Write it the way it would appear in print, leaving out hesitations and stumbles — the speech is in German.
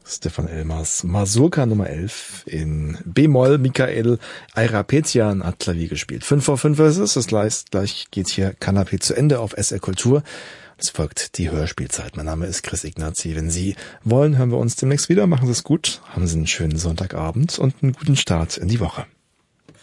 Stefan Elmers Mazurka Nummer 11 in B-Moll. Michael Ayrapezian hat Klavier gespielt. 5:05 ist es. Gleich geht's hier Kanapé zu Ende auf SR Kultur. Es folgt die Hörspielzeit. Mein Name ist Chris Ignazi. Wenn Sie wollen, hören wir uns demnächst wieder. Machen Sie es gut. Haben Sie einen schönen Sonntagabend und einen guten Start in die Woche.